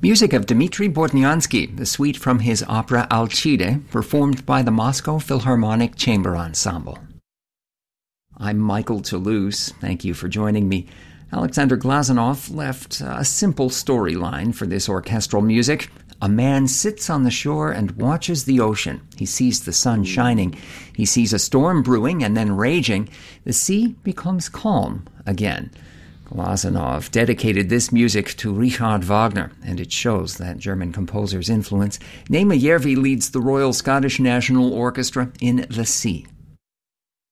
Music of Dmitri Bortniansky, the suite from his opera Alcide, performed by the Moscow Philharmonic Chamber Ensemble. I'm Michael Toulouse. Thank you for joining me. Alexander Glazunov left a simple storyline for this orchestral music. A man sits on the shore and watches the ocean. He sees the sun shining. He sees a storm brewing and then raging. The sea becomes calm again. Glazunov dedicated this music to Richard Wagner, and it shows that German composer's influence. Neema Järvi leads the Royal Scottish National Orchestra in The Sea.